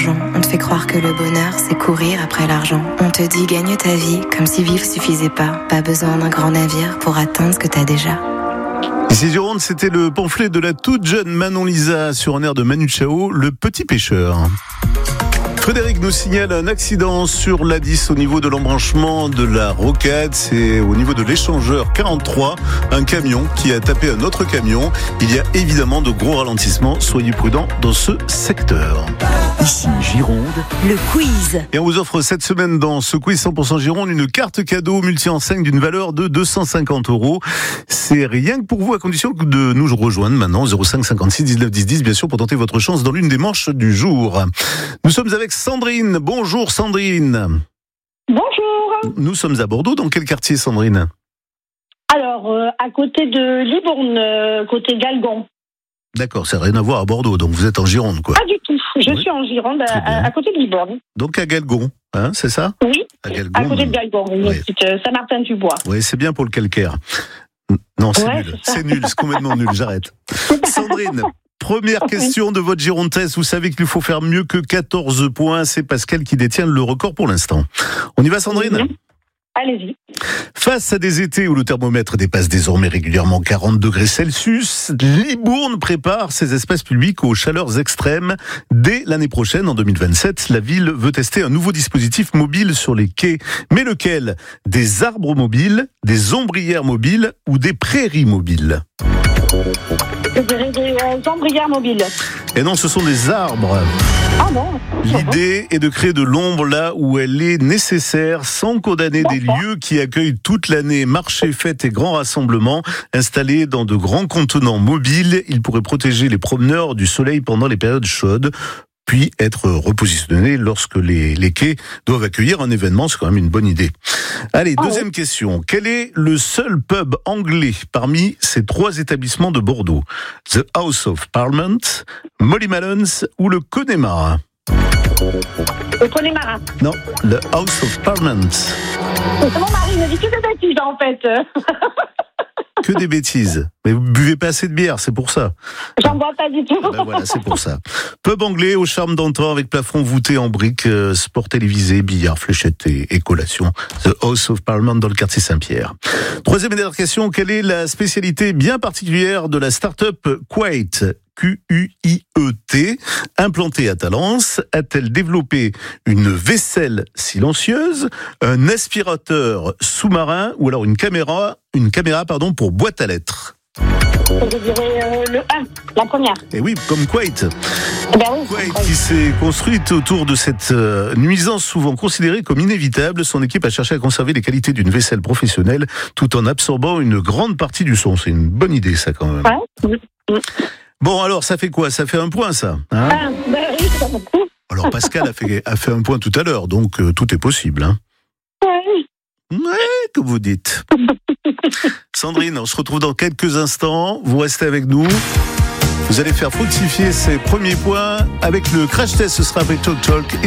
mélangeant. On te fait croire que le bonheur, c'est courir après l'argent. On te dit gagne ta vie, comme si vivre suffisait pas. Pas besoin d'un grand navire pour atteindre ce que t'as déjà. Ici Gironde, c'était le pamphlet de la toute jeune Manon Lisa sur un air de Manu Chao, Le Petit Pêcheur. Frédéric nous signale un accident sur l'A10 au niveau de l'embranchement de la Rocade. C'est au niveau de l'échangeur 43, un camion qui a tapé un autre camion. Il y a évidemment de gros ralentissements. Soyez prudents dans ce secteur. Ici Gironde, le quiz. Et on vous offre cette semaine dans ce quiz 100% Gironde une carte cadeau multi-enseigne d'une valeur de 250 €. C'est rien que pour vous, à condition de nous rejoindre maintenant 05 56 19 10 10, bien sûr, pour tenter votre chance dans l'une des manches du jour. Nous sommes avec Sandrine. Bonjour Sandrine. Bonjour. Nous sommes à Bordeaux. Dans quel quartier, Sandrine ? Alors, à côté de Libourne, côté Galgon. D'accord, ça n'a rien à voir à Bordeaux, donc vous êtes en Gironde, quoi. Pas du tout. Je suis en Gironde, à côté de Libourne. Donc à Galgon, hein, c'est ça ? Oui, Galgon, à côté de Galgon, une petite Saint-Martin-du-Bois. Oui, c'est bien pour le calcaire. Non, c'est nul. C'est nul, c'est complètement nul, j'arrête. Sandrine, première question de votre Girondaise. Vous savez qu'il faut faire mieux que 14 points. C'est Pascal qui détient le record pour l'instant. On y va, Sandrine ? Allez-y. Face à des étés où le thermomètre dépasse désormais régulièrement 40 degrés Celsius, Libourne prépare ses espaces publics aux chaleurs extrêmes. Dès l'année prochaine, en 2027, la ville veut tester un nouveau dispositif mobile sur les quais. Mais lequel ? Des arbres mobiles, des ombrières mobiles ou des prairies mobiles ? Je dirais des ombrières mobiles. Et non, ce sont des arbres. Ah bon ? L'idée est de créer de l'ombre là où elle est nécessaire, sans condamner des lieux qui accueillent toute l'année marchés, fêtes et grands rassemblements. Installés dans de grands contenants mobiles, ils pourraient protéger les promeneurs du soleil pendant les périodes chaudes, puis être repositionnés lorsque les quais doivent accueillir un événement. C'est quand même une bonne idée. Allez, deuxième question. Quel est le seul pub anglais parmi ces trois établissements de Bordeaux ? The House of Parliament, Molly Malon's ou le Connemara ? Le Connemara. Non, le House of Parliament. C'est mon mari, il me dit que des bêtises en fait. Que des bêtises. Mais vous buvez pas assez de bière, c'est pour ça. J'en bois pas du tout. Ben voilà, c'est pour ça. Pub anglais au charme d'antan avec plafond voûté en briques, sport télévisé, billard, fléchette et collation. The House of Parliament dans le quartier Saint-Pierre. Troisième et dernière question, quelle est la spécialité bien particulière de la start-up Quiet ? Q-U-I-E-T, implantée à Talence, a-t-elle développé une vaisselle silencieuse, un aspirateur sous-marin ou alors une caméra pour boîte à lettres ? Je dirais le 1, la première. Et oui, comme Quiet. Ben oui. Quiet qui s'est construite autour de cette nuisance souvent considérée comme inévitable. Son équipe a cherché à conserver les qualités d'une vaisselle professionnelle tout en absorbant une grande partie du son. C'est une bonne idée, ça, quand même. Ouais. Bon, alors, ça fait quoi ? Ça fait un point, ça, hein ? Ben oui, c'est pas beaucoup. Alors, Pascal a fait un point tout à l'heure, donc tout est possible. Hein. Ouais, comme vous dites. Sandrine, on se retrouve dans quelques instants. Vous restez avec nous. Vous allez faire fructifier ces premiers points avec le crash test. Ce sera avec Talk Talk.